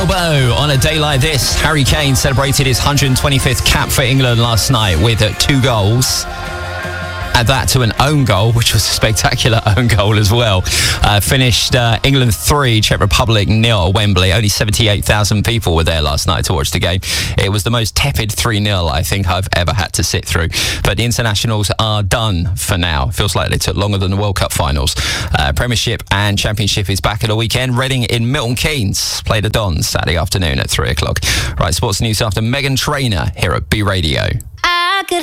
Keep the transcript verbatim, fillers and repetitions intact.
Elbow. On a day like this, Harry Kane celebrated his one hundred twenty-fifth cap for England last night with uh, two goals. Add that to an own goal, which was a spectacular own goal as well. Uh, finished uh, England three, Czech Republic nil at Wembley. Only seventy-eight thousand people were there last night to watch the game. It was the most tepid three nil I think I've ever had to sit through. But the internationals are done for now. Feels like they took longer than the World Cup finals. Uh, Premiership and Championship is back at the weekend. Reading in Milton Keynes play the Dons Saturday afternoon at three o'clock. Right, sports news after Meghan Trainor here at B Radio.